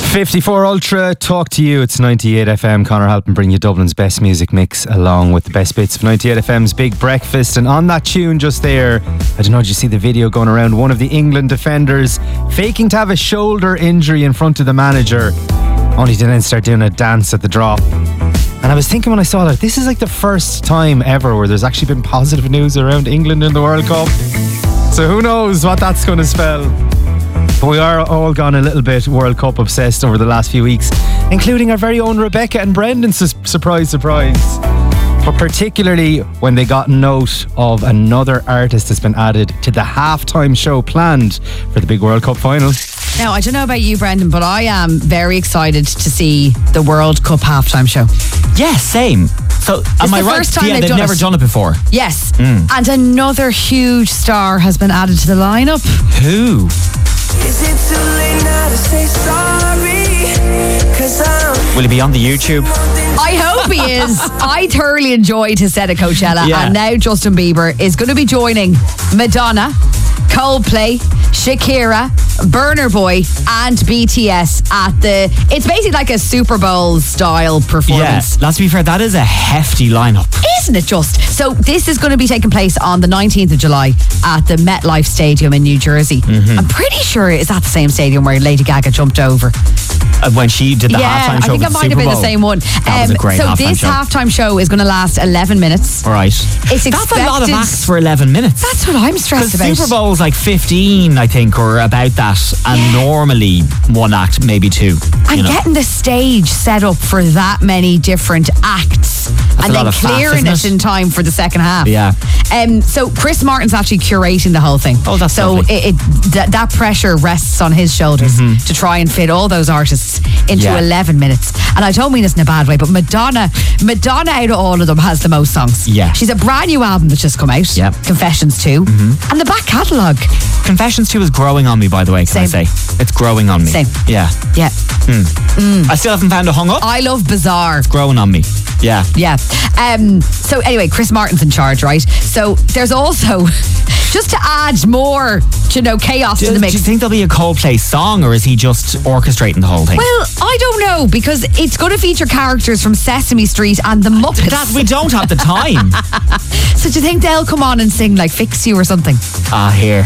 54 Ultra, talk to you. It's 98 FM. Conor helping bring you Dublin's best music mix along with the best bits of 98 FM's Big Breakfast. And on that tune just there, I don't know, did you see the video going around? One of the England defenders faking to have a shoulder injury in front of the manager, only to then start doing a dance at the drop. And I was thinking when I saw that, this is like the first time ever where there's actually been positive news around England in the World Cup. So who knows what that's going to spell. But we are all gone a little bit World Cup obsessed over the last few weeks, including our very own Rebecca and Brendan. Surprise, surprise. But particularly when they got note of another artist that's been added to the halftime show planned for the big World Cup final. Now, I don't know about you, Brendan, but I am very excited to see the World Cup halftime show. Yeah, same. So, am I right? First time they've never done it before. Yes. And another huge star has been added to the lineup. Who? Is it too late now to say sorry? 'Cause Will he be on the YouTube? I hope he is. I thoroughly enjoyed his set at Coachella, and now Justin Bieber is going to be joining Madonna, Coldplay, Shakira, Burna Boy and BTS at it's basically like a Super Bowl style performance. Yeah, let's be fair, that is a hefty lineup. Isn't it just? So this is going to be taking place on the 19th of July at the MetLife Stadium in New Jersey. I'm pretty sure it's at the same stadium where Lady Gaga jumped over. When she did the halftime show, I think it might have been the same one. That was a great halftime show is going to last 11 minutes. Right. That's a lot of acts for 11 minutes. That's what I'm stressed about. Super Bowl's like 15, I think, or about that. And normally one act, maybe two. And getting the stage set up for that many different acts and then clearing it in time for the second half. Yeah. So Chris Martin's actually curating the whole thing. Oh, that's so that pressure rests on his shoulders to try and fit all those artists into 11 minutes. And I don't mean this in a bad way, but Madonna out of all of them has the most songs. Yeah. She's a brand new album that's just come out. Yeah. Confessions 2. And the back catalogue. Confessions 2 is growing on me, by the way, can I say? It's growing on me. Same. Yeah. Yeah. I still haven't found a hung up. I love Bizarre. It's growing on me. Yeah. Yeah. So anyway, Chris Martin's in charge, right? So there's also, just to add more, chaos in the mix. Do you think there'll be a Coldplay song, or is he just orchestrating the whole thing? Well, I don't know, because it's going to feature characters from Sesame Street and the Muppets. That we don't have the time. So do you think they'll come on and sing like Fix You or something? Here.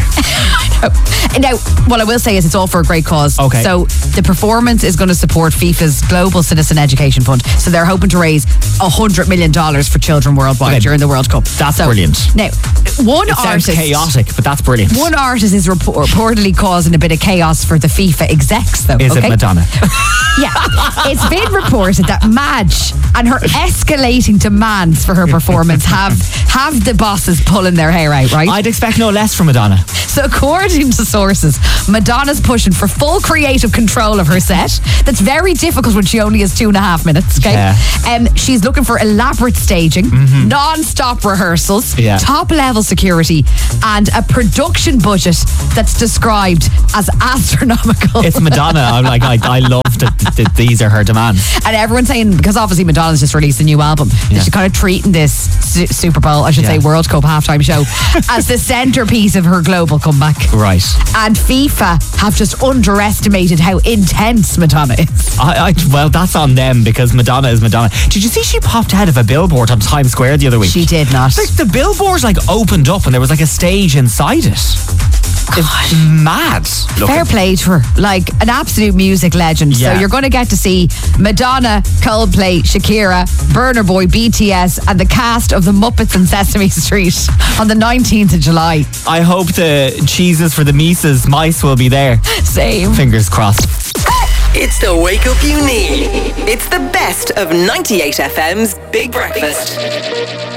Now, what I will say is it's all for a great cause. Okay. So the performance is going to support FIFA's Global Citizen Education Fund. So they're hoping to raise $100 million for children worldwide during the World Cup. That's brilliant. Now, It sounds chaotic, but that's brilliant. One artist is reportedly causing a bit of chaos for the FIFA execs, though. Is it Madonna? Yeah. It's been reported that Madge and her escalating demands for her performance have the bosses pulling their hair out, right? I'd expect no less from Madonna. So according to sources, Madonna's pushing for full creative control of her set. That's very difficult when she only has 2.5 minutes, okay? Yeah. She's looking for elaborate staging, non-stop rehearsals, top-level security, and a production budget that's described as astronomical. It's Madonna. I'm like, I love that these are her demands. And everyone's saying, because obviously Madonna's just released a new album, that she's kind of treating this Super Bowl, I should say World Cup halftime show, as the centerpiece of her global comeback. Right. And FIFA have just underestimated how intense Madonna is. Well, that's on them, because Madonna is Madonna. Did you see she popped out of a billboard on Times Square the other week? She did not. Like, the billboard opened up and there was like a stage inside it. It's mad. Fair play to her. Like an absolute music legend. Yeah. So you're going to get to see Madonna, Coldplay, Shakira, Burna Boy, BTS, and the cast of the Muppets and Sesame Street on the 19th of July. I hope the cheeses for the mice will be there. Same. Fingers crossed. It's the wake up you need. It's the best of 98 FM's Big Breakfast.